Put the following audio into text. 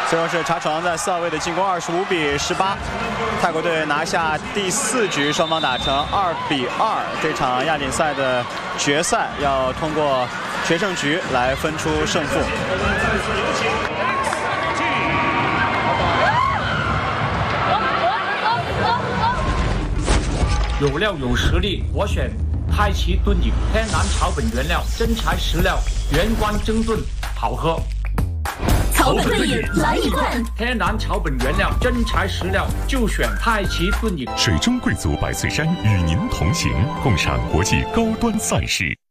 最后是查床在4号位的进攻，25比18，泰国队拿下第4局，双方打成2比2。这场亚锦赛的决赛要通过决胜局来分出胜负。 有料有实力，我选太极炖饮，天然草本原料，真材实料，原罐蒸炖，好喝。 草本炖饮来一罐， 天然草本原料，真材实料，就选太极炖饮。 水中贵族百岁山与您同行，共赏国际高端赛事。